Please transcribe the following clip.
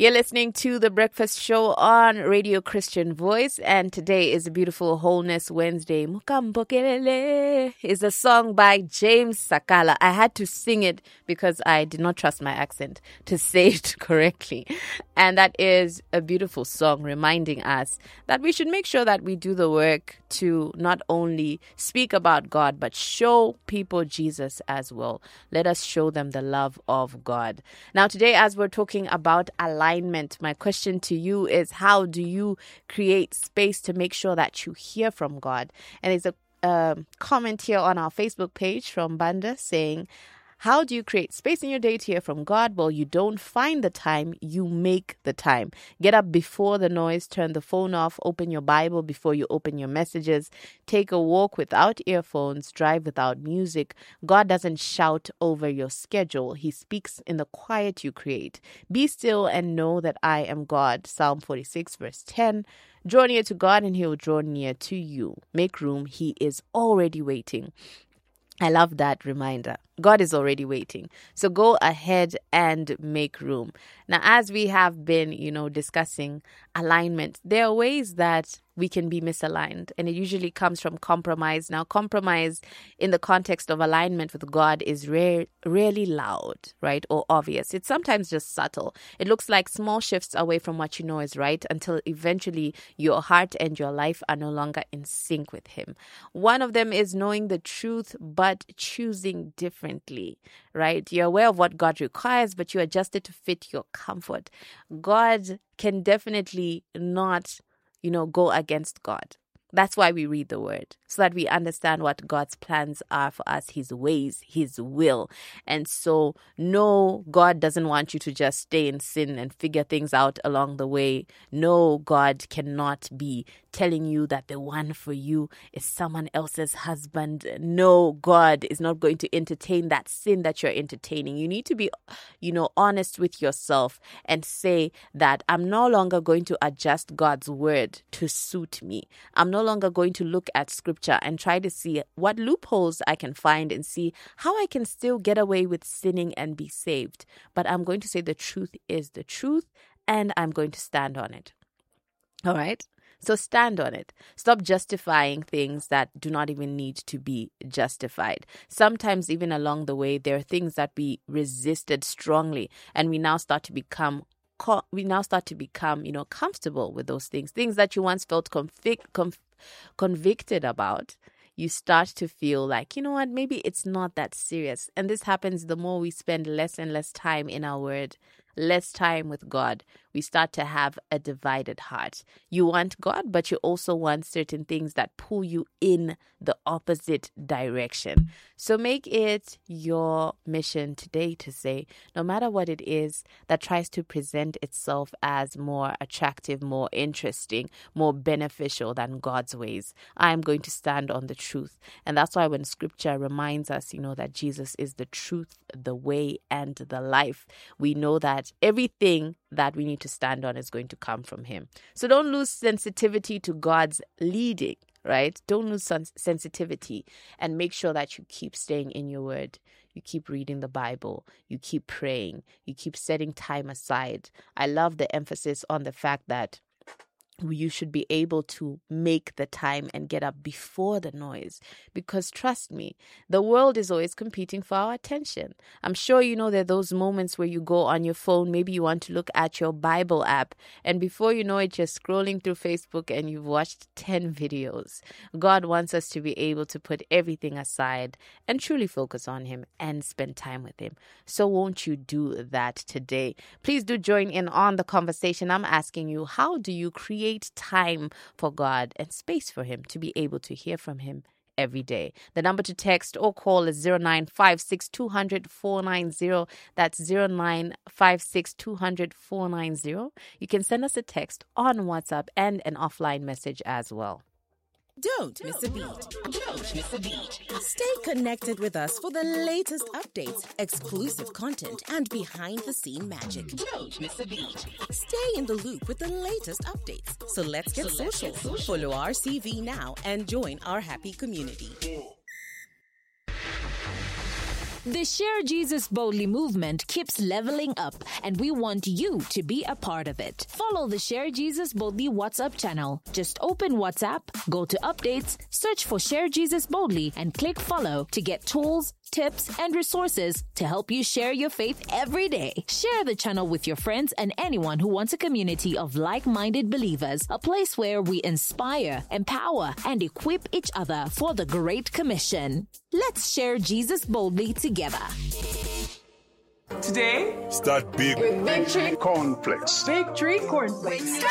You're listening to The Breakfast Show on Radio Christian Voice, and today is a beautiful Wholeness Wednesday. Mukambokelele is a song by James Sakala. I had to sing it because I did not trust my accent to say it correctly. And that is a beautiful song reminding us that we should make sure that we do the work to not only speak about God, but show people Jesus as well. Let us show them the love of God. Now, today, as we're talking about alignment, my question to you is, how do you create space to make sure that you hear from God? And there's a comment here on our Facebook page from Banda saying, how do you create space in your day to hear from God? Well, you don't find the time, you make the time. Get up before the noise, turn the phone off, open your Bible before you open your messages, take a walk without earphones, drive without music. God doesn't shout over your schedule. He speaks in the quiet you create. Be still and know that I am God. Psalm 46 verse 10. Draw near to God and he will draw near to you. Make room. He is already waiting. I love that reminder. God is already waiting. So go ahead and make room. Now, as we have been, discussing alignment, there are ways that we can be misaligned, and it usually comes from compromise. Now, compromise in the context of alignment with God is rarely loud, right, or obvious. It's sometimes just subtle. It looks like small shifts away from what you know is right until eventually your heart and your life are no longer in sync with Him. One of them is knowing the truth but choosing differently, right? You're aware of what God requires, but you adjust it to fit your comfort. God can definitely not go against God. That's why we read the word, so that we understand what God's plans are for us, His ways, His will. And so, no, God doesn't want you to just stay in sin and figure things out along the way. No, God cannot be telling you that the one for you is someone else's husband. No, God is not going to entertain that sin that you're entertaining. You need to be, honest with yourself and say that I'm no longer going to adjust God's word to suit me. I'm no longer going to look at scripture and try to see what loopholes I can find and see how I can still get away with sinning and be saved. But I'm going to say the truth is the truth, and I'm going to stand on it. All right? So stand on it. Stop justifying things that do not even need to be justified. Sometimes even along the way, there are things that we resisted strongly, and we now start to become comfortable with those things that you once felt convicted about. You start to feel like, maybe it's not that serious. And this happens the more we spend less and less time in our word, less time with God. We start to have a divided heart. You want God, but you also want certain things that pull you in the opposite direction. So make it your mission today to say, no matter what it is that tries to present itself as more attractive, more interesting, more beneficial than God's ways, I'm going to stand on the truth. And that's why when scripture reminds us, that Jesus is the truth, the way, and the life, we know that everything that we need to stand on is going to come from Him. So don't lose sensitivity to God's leading, right? Don't lose sensitivity, and make sure that you keep staying in your word. You keep reading the Bible. You keep praying. You keep setting time aside. I love the emphasis on the fact that you should be able to make the time and get up before the noise, because trust me, the world is always competing for our attention. I'm sure there are those moments where you go on your phone, maybe you want to look at your Bible app, and before you know it, you're scrolling through Facebook and you've watched 10 videos. God wants us to be able to put everything aside and truly focus on Him and spend time with Him. So won't you do that today? Please do join in on the conversation. I'm asking you, how do you create time for God and space for Him to be able to hear from Him every day? The number to text or call is 0956 200 490. That's 0956 200 490. You can send us a text on WhatsApp and an offline message as well. Don't miss a beat. Stay connected with us for the latest updates, exclusive content, and behind-the-scene magic. Don't miss a beat. Stay in the loop with the latest updates. So let's get social. Follow RCV now and join our happy community. The Share Jesus Boldly movement keeps leveling up, and we want you to be a part of it. Follow the Share Jesus Boldly WhatsApp channel. Just open WhatsApp, go to updates, search for Share Jesus Boldly, and click follow to get tools, tips, and resources to help you share your faith every day. Share the channel with your friends and anyone who wants a community of like-minded believers, a place where we inspire, empower, and equip each other for the Great Commission. Let's share Jesus boldly together. Today, start big with Victory Cornflakes. Victory Cornflakes.